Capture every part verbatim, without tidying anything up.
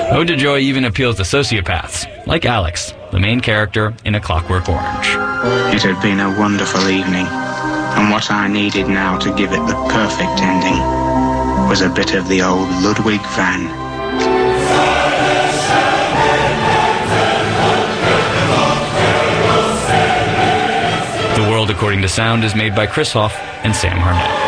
Ode to Joy even appeals to sociopaths, like Alex, the main character in A Clockwork Orange. It had been a wonderful evening, and what I needed now to give it the perfect ending was a bit of the old Ludwig van. The World According to Sound is made by Chris Hoff and Sam Harnett.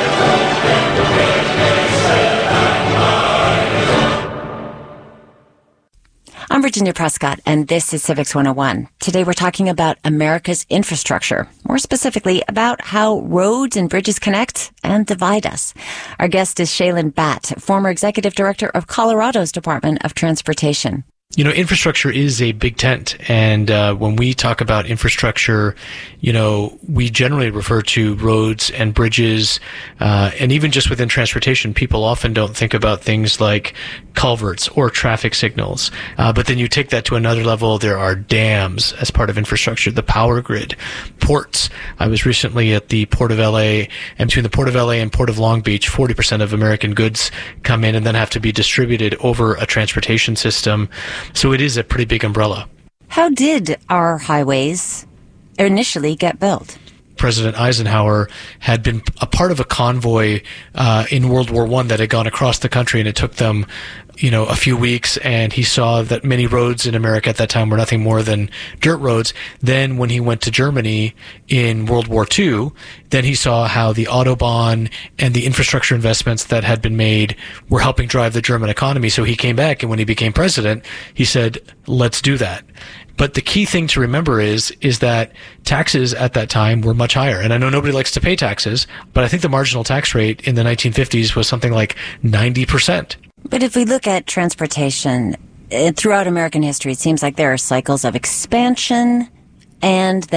I'm Virginia Prescott, and this is Civics one oh one. Today we're talking about America's infrastructure, more specifically about how roads and bridges connect and divide us. Our guest is Shailen Bhatt, former executive director of Colorado's Department of Transportation. You know, infrastructure is a big tent, and uh, when we talk about infrastructure, you know, we generally refer to roads and bridges, uh, and even just within transportation, people often don't think about things like culverts or traffic signals. Uh, but then you take that to another level, there are dams as part of infrastructure, the power grid, ports. I was recently at the Port of L A, and between the Port of L A and Port of Long Beach, forty percent of American goods come in and then have to be distributed over a transportation system. So it is a pretty big umbrella. How did our highways initially get built? President Eisenhower had been a part of a convoy uh, in World War One that had gone across the country, and it took them, you know, a few weeks, and he saw that many roads in America at that time were nothing more than dirt roads. Then when he went to Germany in World War Two, then he saw how the Autobahn and the infrastructure investments that had been made were helping drive the German economy. So he came back, and when he became president, he said, let's do that. But the key thing to remember is is that taxes at that time were much higher. And I know nobody likes to pay taxes, but I think the marginal tax rate in the nineteen fifties was something like ninety percent. But if we look at transportation, uh, throughout American history, it seems like there are cycles of expansion and